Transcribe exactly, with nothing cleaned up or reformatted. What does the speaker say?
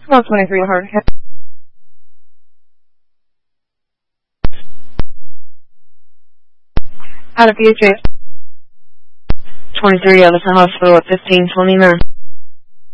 Well, twenty-three hard. Out of B H A. twenty-three Edison Hospital at fifteen twenty-nine.